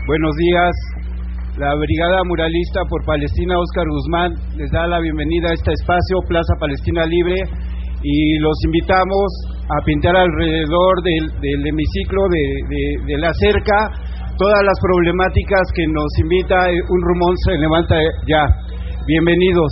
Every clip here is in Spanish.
Buenos días. La Brigada Muralista por Palestina Óscar Guzmán les da la bienvenida a este espacio, Plaza Palestina Libre, y los invitamos a pintar alrededor del hemiciclo de la cerca todas las problemáticas que nos invita Un Rumón se levanta ya. Bienvenidos.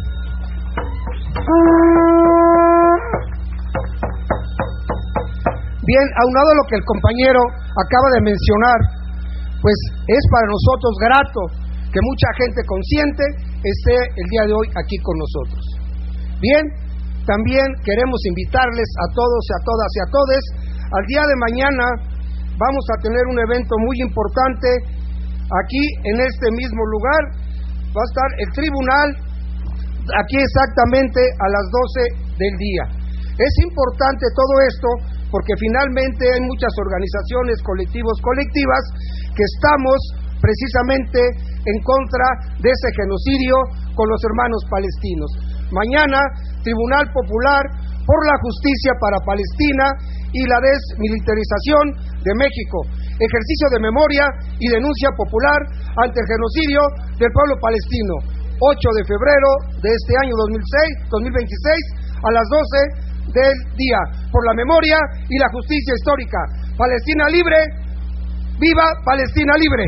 Bien, aunado a lo que el compañero acaba de mencionar, pues es para nosotros grato que mucha gente consciente esté el día de hoy aquí con nosotros. Bien, también queremos invitarles a todos y a todas y a todes. Al día de mañana vamos a tener un evento muy importante aquí en este mismo lugar. Va a estar el tribunal aquí exactamente a las 12 del día. Es importante todo esto porque finalmente hay muchas organizaciones, colectivas que estamos precisamente en contra de ese genocidio con los hermanos palestinos. Mañana, Tribunal Popular por la Justicia para Palestina y la desmilitarización de México. Ejercicio de memoria y denuncia popular ante el genocidio del pueblo palestino. 8 de febrero de este año 2026 a las 12 del día. Por la memoria y la justicia histórica. Palestina libre. ¡Viva Palestina libre!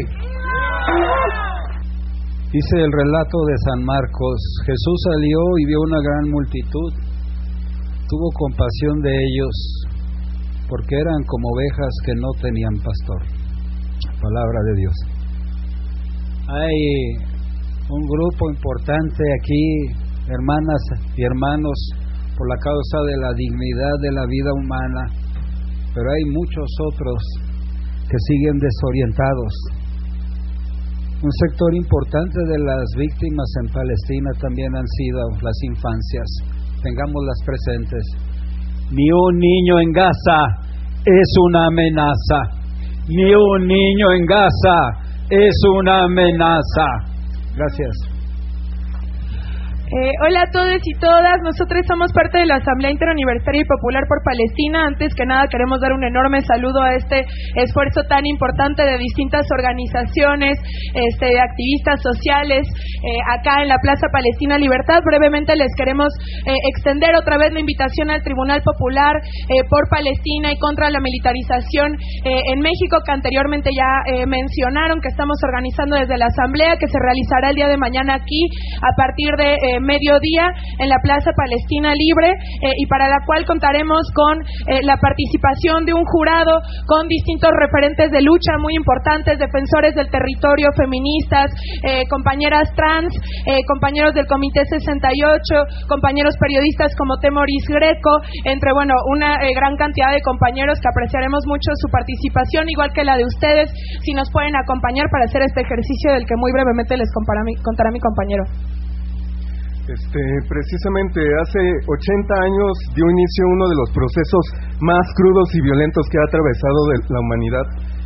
Dice el relato de San Marcos: Jesús salió y vio una gran multitud, tuvo compasión de ellos, porque eran como ovejas que no tenían pastor. Palabra de Dios. Hay un grupo importante aquí, hermanas y hermanos, por la causa de la dignidad de la vida humana, pero hay muchos otros que siguen desorientados. Un sector importante de las víctimas en Palestina también han sido las infancias. Tengámoslas presentes. Ni un niño en Gaza es una amenaza. Ni un niño en Gaza es una amenaza. Gracias. Hola a todos y todas, nosotros somos parte de la Asamblea Interuniversitaria y Popular por Palestina. Antes que nada queremos dar un enorme saludo a este esfuerzo tan importante de distintas organizaciones, de activistas sociales, acá en la Plaza Palestina Libertad. Brevemente les queremos extender otra vez la invitación al Tribunal Popular por Palestina y contra la militarización en México, que anteriormente ya mencionaron, que estamos organizando desde la Asamblea, que se realizará el día de mañana aquí a partir de mediodía en la Plaza Palestina Libre, y para la cual contaremos con la participación de un jurado con distintos referentes de lucha muy importantes, defensores del territorio, feministas, compañeras trans, compañeros del Comité 68, compañeros periodistas como Temoris Greco, entre una gran cantidad de compañeros que apreciaremos mucho su participación, igual que la de ustedes, si nos pueden acompañar para hacer este ejercicio del que muy brevemente les contará mi compañero. Precisamente hace 80 años dio inicio uno de los procesos más crudos y violentos que ha atravesado la humanidad,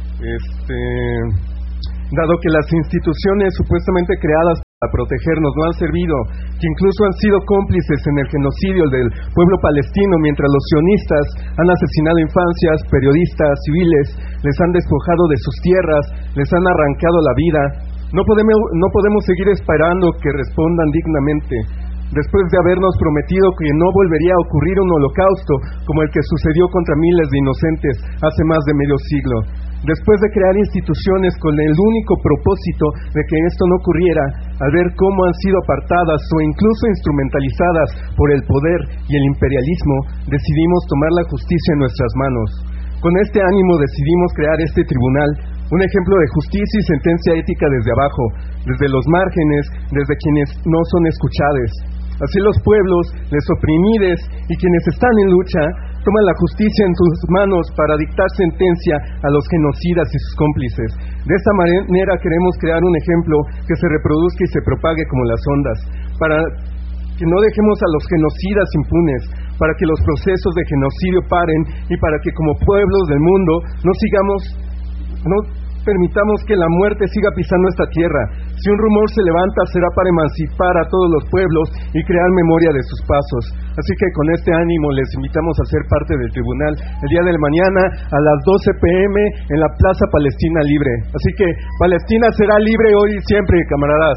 dado que las instituciones supuestamente creadas para protegernos no han servido, que incluso han sido cómplices en el genocidio del pueblo palestino, mientras los sionistas han asesinado infancias, periodistas, civiles, les han despojado de sus tierras, les han arrancado la vida. No podemos seguir esperando que respondan dignamente, después de habernos prometido que no volvería a ocurrir un holocausto como el que sucedió contra miles de inocentes hace más de medio siglo. Después de crear instituciones con el único propósito de que esto no ocurriera, al ver cómo han sido apartadas o incluso instrumentalizadas por el poder y el imperialismo, decidimos tomar la justicia en nuestras manos. Con este ánimo decidimos crear este tribunal, un ejemplo de justicia y sentencia ética desde abajo, desde los márgenes, desde quienes no son escuchados. Así los pueblos, les oprimides y quienes están en lucha, toman la justicia en sus manos para dictar sentencia a los genocidas y sus cómplices. De esta manera queremos crear un ejemplo que se reproduzca y se propague como las ondas, para que no dejemos a los genocidas impunes, para que los procesos de genocidio paren y para que como pueblos del mundo no permitamos que la muerte siga pisando esta tierra, Si un rumor se levanta, será para emancipar a todos los pueblos y crear memoria de sus pasos. Así que con este ánimo les invitamos a ser parte del tribunal el día de mañana a las 12 p.m. en la Plaza Palestina Libre. Así que Palestina será libre hoy y siempre, camaradas.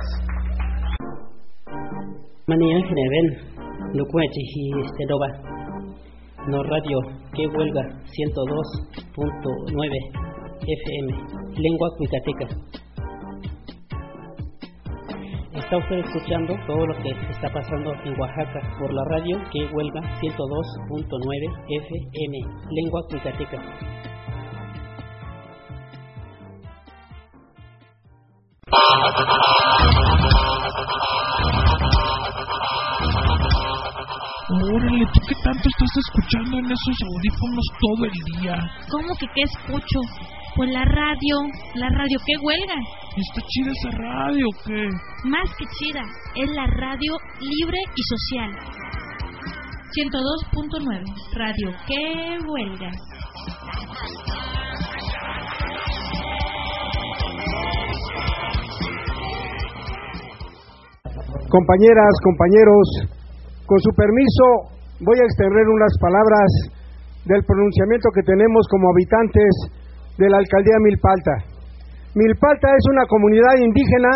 Mañana Geneven, no cuente y no radio, que huelga 102.9 FM, lengua cuitateca. Está usted escuchando todo lo que está pasando en Oaxaca por la radio que huelga 102.9 FM, lengua cuitateca. Órale, ¿tú qué tanto estás escuchando en esos audífonos todo el día? ¿Cómo que qué escucho? Pues la radio que huelga. ¿Está chida esa radio o qué? Más que chida, es la radio libre y social. 102.9, radio que huelga. Compañeras, compañeros, con su permiso voy a extender unas palabras del pronunciamiento que tenemos como habitantes de la alcaldía Milpalta. Milpalta es una comunidad indígena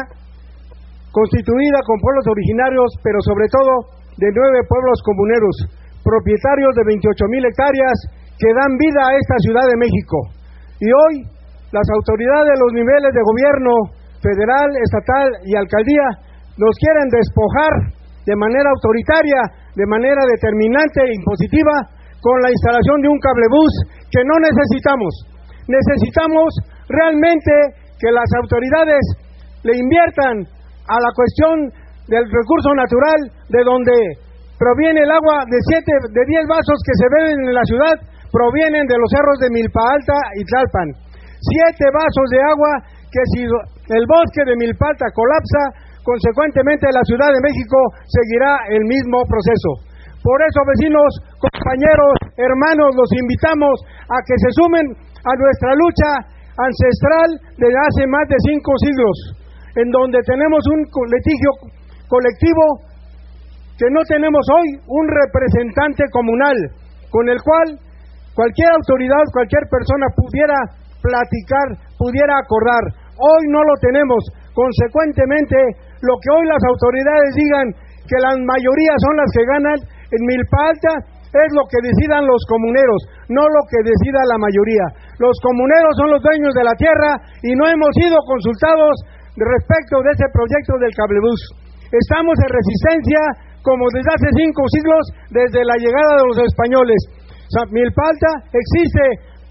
constituida con pueblos originarios, pero sobre todo de 9 pueblos comuneros, propietarios de 28,000 hectáreas que dan vida a esta Ciudad de México. Y hoy las autoridades de los niveles de gobierno federal, estatal y alcaldía nos quieren despojar de manera autoritaria, de manera determinante e impositiva, con la instalación de un cablebús que no necesitamos. Necesitamos realmente que las autoridades le inviertan a la cuestión del recurso natural, de donde proviene el agua de 10 vasos que se beben en la ciudad, provienen de los cerros de Milpa Alta y Tlalpan. 7 vasos de agua que si el bosque de Milpa Alta colapsa, consecuentemente la Ciudad de México seguirá el mismo proceso. Por eso, vecinos, compañeros, hermanos, los invitamos a que se sumen a nuestra lucha ancestral de hace más de 5 siglos, en donde tenemos un litigio colectivo que no tenemos hoy un representante comunal, con el cual cualquier autoridad, cualquier persona pudiera platicar, pudiera acordar. Hoy no lo tenemos. Consecuentemente, lo que hoy las autoridades digan que las mayorías son las que ganan en Milpa Alta es lo que decidan los comuneros, no lo que decida la mayoría. Los comuneros son los dueños de la tierra y no hemos sido consultados respecto de ese proyecto del cablebús. Estamos en resistencia como desde hace 5 siglos, desde la llegada de los españoles. Milpa Alta existe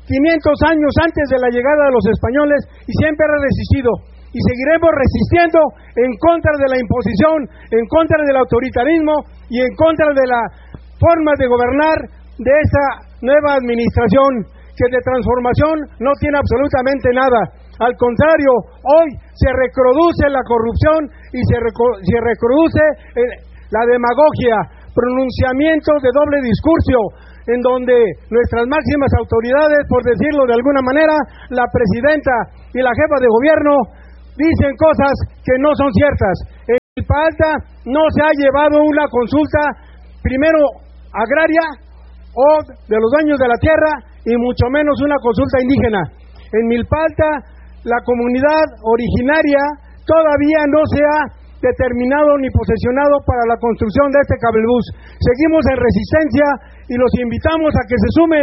500 años antes de la llegada de los españoles y siempre ha resistido. Y seguiremos resistiendo en contra de la imposición, en contra del autoritarismo y en contra de la forma de gobernar de esta nueva administración, que de transformación no tiene absolutamente nada. Al contrario, hoy se reproduce la corrupción y se reproduce la demagogia, pronunciamientos de doble discurso, en donde nuestras máximas autoridades, por decirlo de alguna manera, la presidenta y la jefa de gobierno, dicen cosas que no son ciertas. En Milpa Alta no se ha llevado una consulta, primero agraria o de los dueños de la tierra, y mucho menos una consulta indígena. En Milpa Alta, la comunidad originaria todavía no se ha determinado ni posesionado para la construcción de este cablebús. Seguimos en resistencia y los invitamos a que se sumen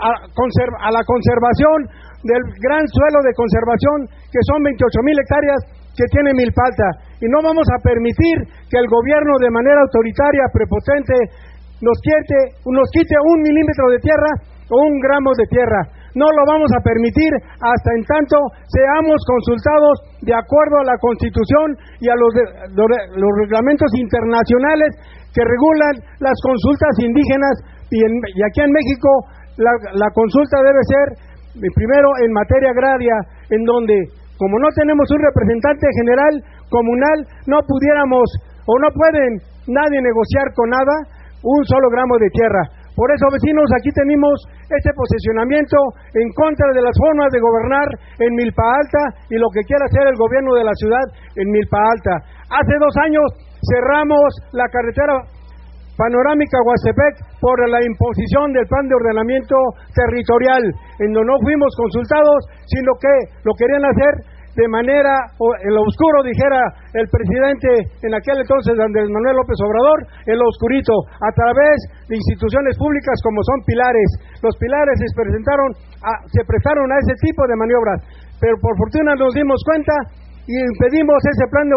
a la conservación del gran suelo de conservación que son 28,000 hectáreas que tiene Milpa Alta, y no vamos a permitir que el gobierno de manera autoritaria, prepotente, nos quite 1 milímetro de tierra o 1 gramo de tierra. No lo vamos a permitir hasta en tanto seamos consultados de acuerdo a la Constitución y a los reglamentos internacionales que regulan las consultas indígenas, y aquí en México la consulta debe ser primero en materia agraria, en donde, como no tenemos un representante general comunal, no pudiéramos o no pueden nadie negociar con nada 1 solo gramo de tierra. Por eso, vecinos, aquí tenemos este posicionamiento en contra de las formas de gobernar en Milpa Alta y lo que quiere hacer el gobierno de la ciudad en Milpa Alta. Hace 2 años cerramos la carretera panorámica Huastepec por la imposición del plan de ordenamiento territorial, en donde no fuimos consultados, sino que lo querían hacer de manera, en lo oscuro, dijera el presidente en aquel entonces, Andrés Manuel López Obrador, en lo oscurito, a través de instituciones públicas como son pilares. Los pilares se prestaron a ese tipo de maniobras, pero por fortuna nos dimos cuenta y impedimos ese plan de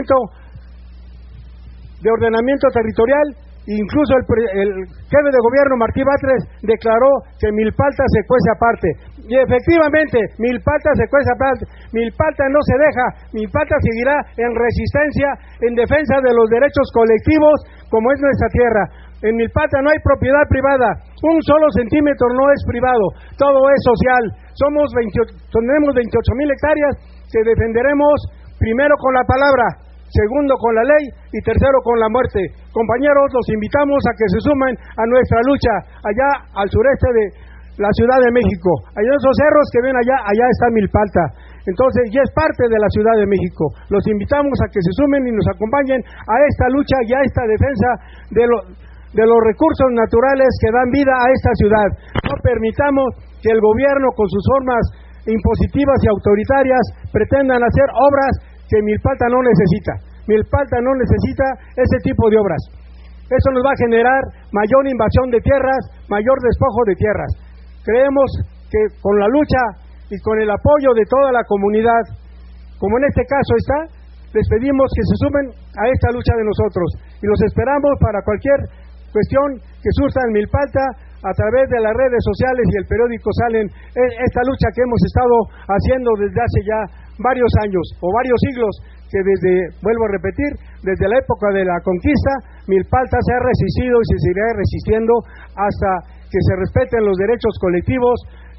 ordenamiento territorial. Incluso el jefe de gobierno, Martí Batres, declaró que Milpa Alta se cuece aparte. Y efectivamente, Milpa Alta se cuece aparte. Milpa Alta no se deja. Milpa Alta seguirá en resistencia, en defensa de los derechos colectivos, como es nuestra tierra. En Milpa Alta no hay propiedad privada. 1 solo centímetro no es privado. Todo es social. Tenemos 28,000 hectáreas que defenderemos primero con la palabra, segundo con la ley y tercero con la muerte. Compañeros, los invitamos a que se sumen a nuestra lucha allá al sureste de la Ciudad de México. Allá en esos cerros que ven allá está Milpa Alta. Entonces ya es parte de la Ciudad de México. Los invitamos a que se sumen y nos acompañen a esta lucha y a esta defensa de los recursos naturales que dan vida a esta ciudad. No permitamos que el gobierno, con sus formas impositivas y autoritarias, pretendan hacer obras que Milpa Alta no necesita. Milpa Alta no necesita ese tipo de obras. Eso nos va a generar mayor invasión de tierras, mayor despojo de tierras. Creemos que con la lucha y con el apoyo de toda la comunidad, como en este caso está, les pedimos que se sumen a esta lucha de nosotros y los esperamos para cualquier cuestión que surja en Milpa Alta. A través de las redes sociales y el periódico salen esta lucha que hemos estado haciendo desde hace ya varios años o varios siglos, que vuelvo a repetir, desde la época de la conquista, Milpa Alta se ha resistido y se seguirá resistiendo hasta que se respeten los derechos colectivos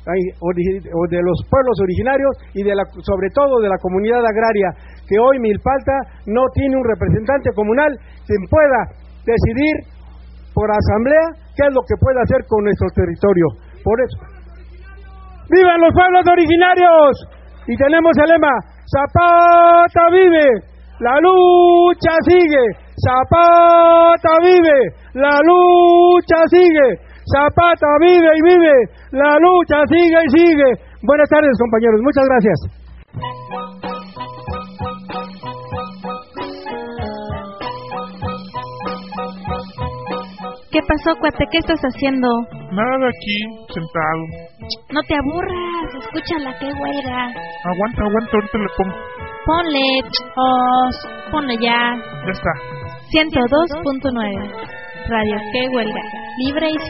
de los pueblos originarios y sobre todo de la comunidad agraria, que hoy Milpa Alta no tiene un representante comunal quien pueda decidir por asamblea qué es lo que puede hacer con nuestro territorio. Por eso, ¡vivan los pueblos originarios! Y tenemos el lema: Zapata vive, la lucha sigue. Zapata vive, la lucha sigue. Zapata vive y vive, la lucha sigue y sigue. Buenas tardes, compañeros, muchas gracias. ¿Qué pasó, cuate? ¿Qué estás haciendo? Nada, aquí, sentado. No te aburras, escúchala, qué huelga. Aguanta, ahorita le pongo. Ponle ya. Ya está. 102.9 Radio, qué huelga. Libre y